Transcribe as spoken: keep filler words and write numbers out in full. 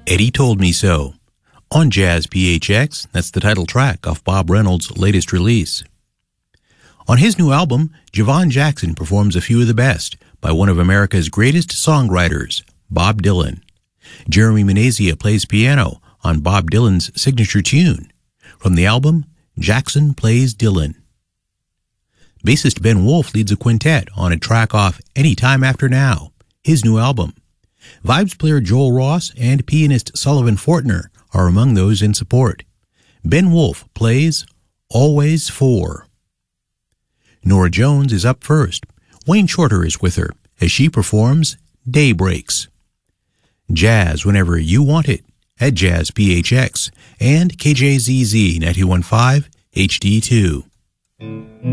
Eddie Told Me So. On Jazz P H X, that's the title track off Bob Reynolds' latest release. On his new album, Javon Jackson performs a few of the best by one of America's greatest songwriters, Bob Dylan. Jeremy Manezia plays piano on Bob Dylan's signature tune. From the album, Jackson Plays Dylan. Bassist Ben Wolf leads a quintet on a track off Any Time After Now, his new album. Vibes player Joel Ross and pianist Sullivan Fortner are among those in support. Ben Wolf plays Always For. Norah Jones is up first. Wayne Shorter is with her as she performs Daybreaks. Jazz whenever you want it at Jazz P H X and K J Z Z ninety-one point five H D two.